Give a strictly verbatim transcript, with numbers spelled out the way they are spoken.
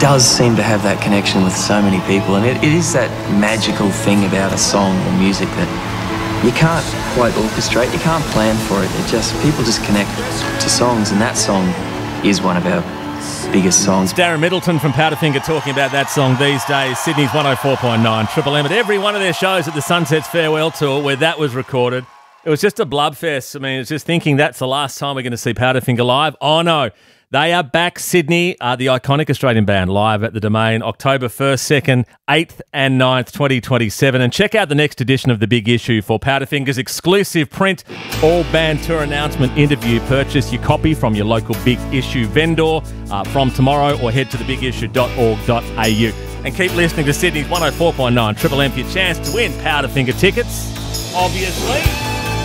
does seem to have that connection with so many people, and it, it is that magical thing about a song or music that you can't quite orchestrate, you can't plan for it. It just, people just connect to songs, and that song is one of our biggest songs. Darren Middleton from Powderfinger talking about that song these days. Sydney's one oh four point nine Triple M at every one of their shows at the Sunsets Farewell Tour where that was recorded. It was just a blubfest. I mean, it's just thinking that's the last time we're going to see Powderfinger live. Oh no, they are back. Sydney, uh, the iconic Australian band, live at the Domain, October first, second, eighth and ninth, twenty twenty-seven. And check out the next edition of The Big Issue for Powderfinger's exclusive print all-band tour announcement interview. Purchase your copy from your local Big Issue vendor uh, from tomorrow, or head to the big issue dot org dot a u. And keep listening to Sydney's one oh four point nine Triple M for your chance to win Powderfinger tickets, obviously.